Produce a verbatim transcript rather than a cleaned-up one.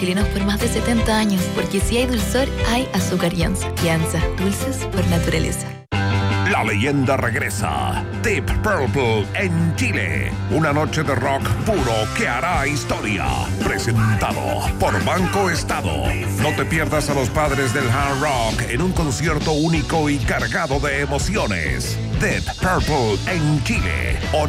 Chilenos por más de setenta años, porque si hay dulzor, hay azúcar Yanza. Yanza, dulces por naturaleza. La leyenda regresa. Deep Purple en Chile. Una noche de rock puro que hará historia. Presentado por Banco Estado. No te pierdas a los padres del hard rock en un concierto único y cargado de emociones. Deep Purple en Chile.